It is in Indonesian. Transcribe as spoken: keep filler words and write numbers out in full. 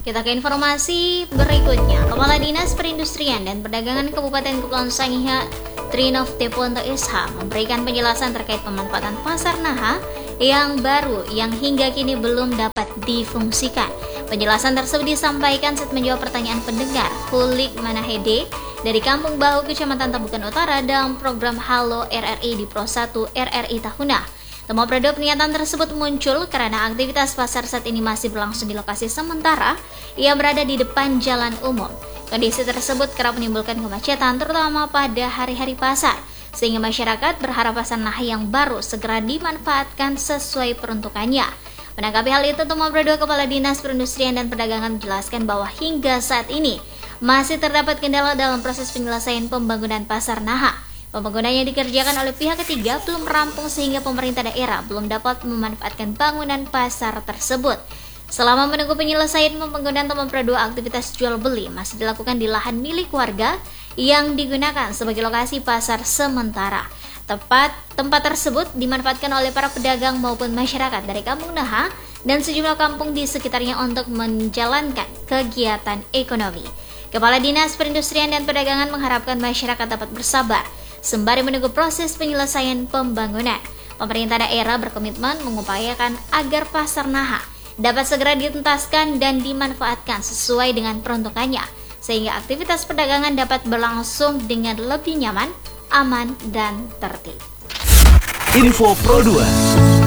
Kita ke informasi berikutnya. Kepala Dinas Perindustrian dan Perdagangan Kabupaten Kepulauan Sangihe, Trinov Teponto Isha, memberikan penjelasan terkait pemanfaatan Pasar Naha yang baru yang hingga kini belum dapat difungsikan. Penjelasan tersebut disampaikan saat menjawab pertanyaan pendengar Hulik Manahede dari Kampung Bahu, Kecamatan Tabukan Utara dalam program Halo R R I di Pro satu R R I Tahuna. Temu Prodo pernyataan tersebut muncul karena aktivitas pasar saat ini masih berlangsung di lokasi sementara yang berada di depan jalan umum. Kondisi tersebut kerap menimbulkan kemacetan terutama pada hari-hari pasar, sehingga masyarakat berharap pasar Naha yang baru segera dimanfaatkan sesuai peruntukannya. Menanggapi hal itu, Temu Prodo Kepala Dinas Perindustrian dan Perdagangan menjelaskan bahwa hingga saat ini masih terdapat kendala dalam proses penyelesaian pembangunan Pasar Naha. Pembangunan yang dikerjakan oleh pihak ketiga belum rampung sehingga pemerintah daerah belum dapat memanfaatkan bangunan pasar tersebut. Selama menunggu penyelesaian pembangunan, Temu Prodo aktivitas jual beli masih dilakukan di lahan milik warga yang digunakan sebagai lokasi pasar sementara. Tepat tempat tersebut dimanfaatkan oleh para pedagang maupun masyarakat dari Kampung Naha dan sejumlah kampung di sekitarnya untuk menjalankan kegiatan ekonomi. Kepala Dinas Perindustrian dan Perdagangan mengharapkan masyarakat dapat bersabar sembari menunggu proses penyelesaian pembangunan. Pemerintah daerah berkomitmen mengupayakan agar Pasar Naha dapat segera dituntaskan dan dimanfaatkan sesuai dengan peruntukannya, sehingga aktivitas perdagangan dapat berlangsung dengan lebih nyaman, aman, dan tertib. Info Pro dua.